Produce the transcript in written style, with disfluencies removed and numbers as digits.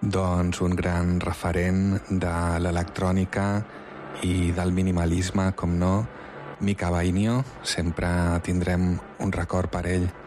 Doncs un gran referent de l'electrònica i del minimalisme, com no, Mika Vainio, sempre tindrem un record per ell.